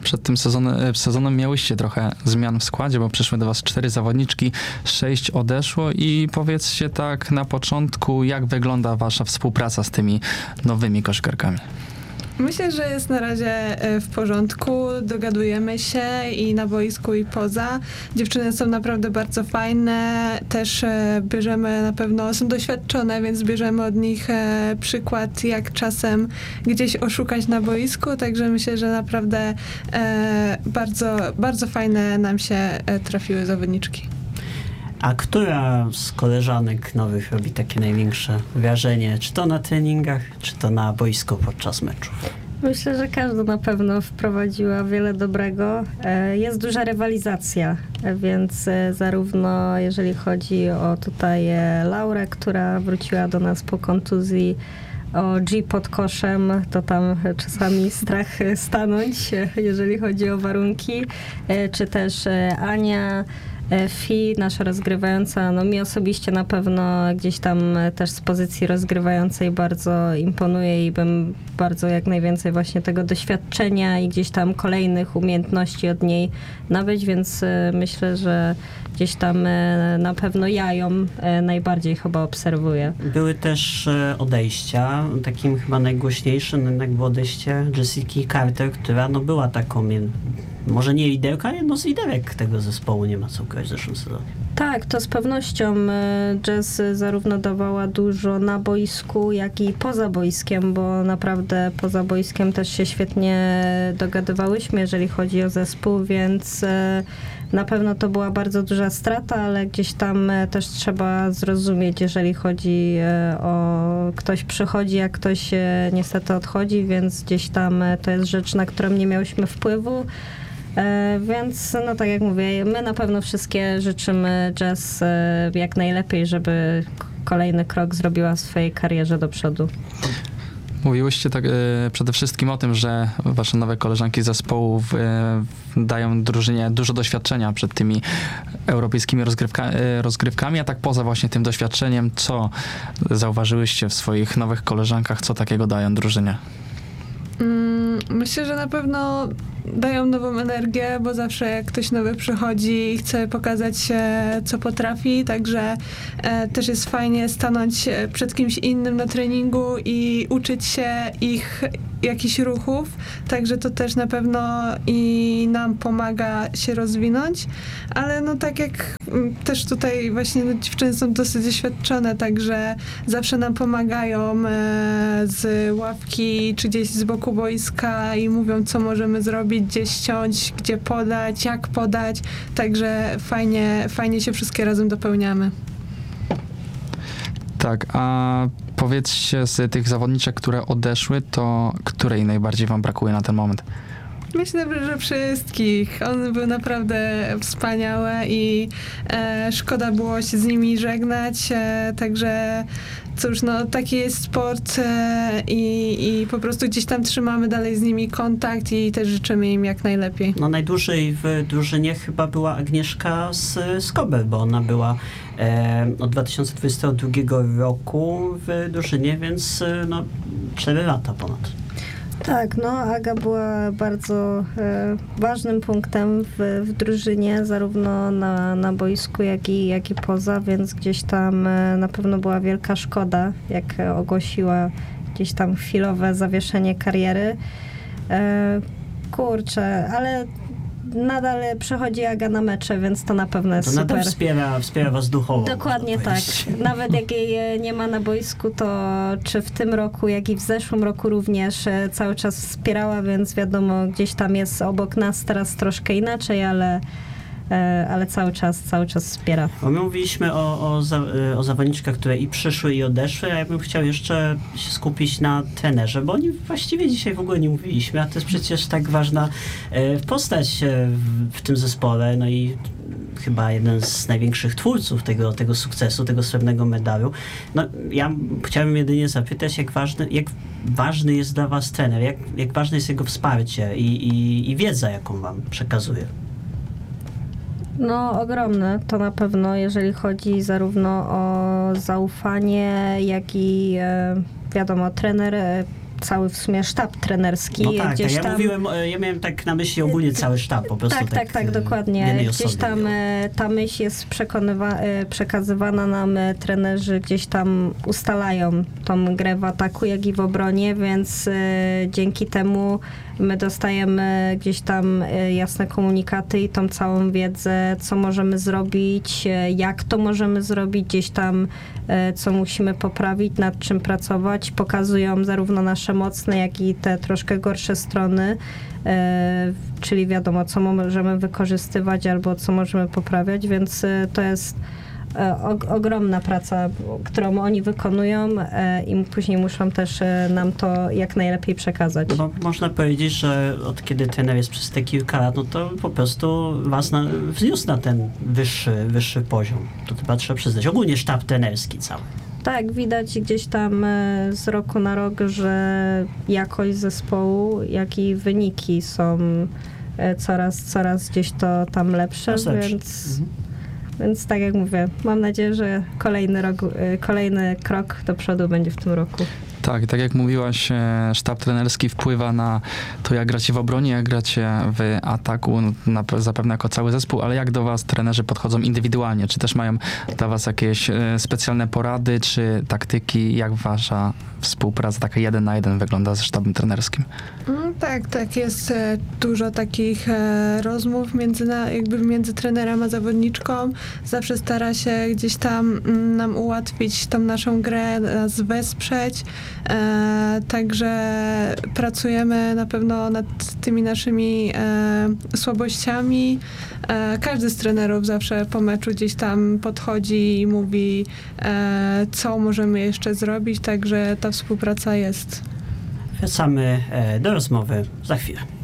przed tym sezonem miałyście trochę zmian w składzie, bo przyszły do was 4 zawodniczki, 6 odeszło i powiedzcie tak na początku, jak wygląda wasza współpraca z tymi nowymi koszykarkami? Myślę, że jest na razie w porządku, dogadujemy się i na boisku i poza. Dziewczyny są naprawdę bardzo fajne, też bierzemy na pewno, są doświadczone, więc bierzemy od nich przykład, jak czasem gdzieś oszukać na boisku, także myślę, że naprawdę bardzo, bardzo fajne nam się trafiły zawodniczki. A która z koleżanek nowych robi takie największe wrażenie? Czy to na treningach, czy to na boisku podczas meczów? Myślę, że każda na pewno wprowadziła wiele dobrego. Jest duża rywalizacja, więc zarówno jeżeli chodzi o tutaj Laurę, która wróciła do nas po kontuzji, o G pod koszem, to tam czasami strach stanąć, jeżeli chodzi o warunki, czy też Ania, Fi, nasza rozgrywająca, no mi osobiście na pewno gdzieś tam też z pozycji rozgrywającej bardzo imponuje i bym bardzo jak najwięcej właśnie tego doświadczenia i gdzieś tam kolejnych umiejętności od niej nabyć, więc myślę, że gdzieś tam na pewno ja ją najbardziej chyba obserwuję. Były też odejścia. Takim chyba najgłośniejszym jednak było odejście Jessiki Carter, która no była taką, może nie liderka, ale jedną z liderek tego zespołu, nie ma co ukryć w zeszłym sezonie. Tak, to z pewnością Jess zarówno dawała dużo na boisku, jak i poza boiskiem, bo naprawdę poza boiskiem też się świetnie dogadywałyśmy, jeżeli chodzi o zespół, więc na pewno to była bardzo duża strata, ale gdzieś tam też trzeba zrozumieć, jeżeli chodzi o ktoś przychodzi, jak ktoś niestety odchodzi, więc gdzieś tam to jest rzecz, na którą nie miałyśmy wpływu. Więc no tak jak mówię, my na pewno wszystkie życzymy Jess jak najlepiej, żeby kolejny krok zrobiła w swojej karierze do przodu. Mówiłyście tak przede wszystkim o tym, że wasze nowe koleżanki z zespołu dają drużynie dużo doświadczenia przed tymi europejskimi rozgrywkami, a tak poza właśnie tym doświadczeniem, co zauważyłyście w swoich nowych koleżankach, co takiego dają drużynie? Myślę, że na pewno dają nową energię, bo zawsze jak ktoś nowy przychodzi i chce pokazać się, co potrafi, także też jest fajnie stanąć przed kimś innym na treningu i uczyć się ich jakichś ruchów, także to też na pewno i nam pomaga się rozwinąć, ale no tak jak też tutaj właśnie dziewczyny są dosyć doświadczone, także zawsze nam pomagają z ławki czy gdzieś z boku boiska i mówią, co możemy zrobić, gdzie ściąć, gdzie podać, jak podać, także fajnie się wszystkie razem dopełniamy. Tak, a powiedzcie z tych zawodniczek, które odeszły, to której najbardziej wam brakuje na ten moment? Myślę, że wszystkich. One były naprawdę wspaniałe i szkoda było się z nimi żegnać, także cóż, no taki jest sport i po prostu gdzieś tam trzymamy dalej z nimi kontakt i też życzymy im jak najlepiej. No najdłużej w drużynie chyba była Agnieszka z Kober, bo ona była od 2022 roku w drużynie, więc no 4 lata ponad. Tak, no Aga była bardzo ważnym punktem w drużynie, zarówno na boisku, jak i poza, więc gdzieś tam na pewno była wielka szkoda, jak ogłosiła gdzieś tam chwilowe zawieszenie kariery. Kurczę, ale nadal przychodzi Aga na mecze, więc to na pewno jest to super. To wspiera was duchowo. Dokładnie tak. Nawet jak jej nie ma na boisku, to czy w tym roku, jak i w zeszłym roku również cały czas wspierała, więc wiadomo, gdzieś tam jest obok nas teraz troszkę inaczej, ale cały czas wspiera. Bo my mówiliśmy o zawodniczkach, które i przyszły, i odeszły, a ja bym chciał jeszcze się skupić na trenerze, bo oni właściwie dzisiaj w ogóle nie mówiliśmy, a to jest przecież tak ważna postać w tym zespole, no i chyba jeden z największych twórców tego sukcesu, tego srebrnego medalu. No, ja chciałbym jedynie zapytać, jak ważny jest dla was trener, jak ważne jest jego wsparcie i wiedza, jaką wam przekazuje. No ogromne, to na pewno, jeżeli chodzi zarówno o zaufanie, jak i wiadomo, trener cały w sumie sztab trenerski. No tak, gdzieś ja tam... mówiłem, ja miałem tak na myśli ogólnie cały sztab, po prostu Tak, w dokładnie. jednej Gdzieś osobie tam było. ta myśl jest przekazywana nam, trenerzy gdzieś tam ustalają tą grę w ataku, jak i w obronie, więc dzięki temu my dostajemy gdzieś tam jasne komunikaty i tą całą wiedzę, co możemy zrobić, jak to możemy zrobić, gdzieś tam co musimy poprawić, nad czym pracować. Pokazują zarówno nasze mocne, jak i te troszkę gorsze strony, czyli wiadomo, co możemy wykorzystywać albo co możemy poprawiać, więc to jest ogromna praca, którą oni wykonują i później muszą też nam to jak najlepiej przekazać. No bo można powiedzieć, że od kiedy trener jest przez te kilka lat, no to po prostu was wzniósł na ten wyższy poziom. To chyba trzeba przyznać. Ogólnie sztab trenerski cały. Tak, widać gdzieś tam z roku na rok, że jakość zespołu, jak i wyniki są coraz gdzieś to tam lepsze, więc tak jak mówię, mam nadzieję, że kolejny krok do przodu będzie w tym roku. Tak jak mówiłaś, sztab trenerski wpływa na to, jak gracie w obronie, jak gracie w ataku, zapewne jako cały zespół, ale jak do was trenerzy podchodzą indywidualnie? Czy też mają dla was jakieś specjalne porady, czy taktyki? Jak wasza współpraca taka 1 na 1 wygląda ze sztabem trenerskim? Tak, jest dużo takich rozmów między trenerem a zawodniczką. Zawsze stara się gdzieś tam nam ułatwić tą naszą grę, nas wesprzeć. Także pracujemy na pewno nad tymi naszymi słabościami. Każdy z trenerów zawsze po meczu gdzieś tam podchodzi i mówi, co możemy jeszcze zrobić, także ta współpraca jest. Wracamy do rozmowy za chwilę.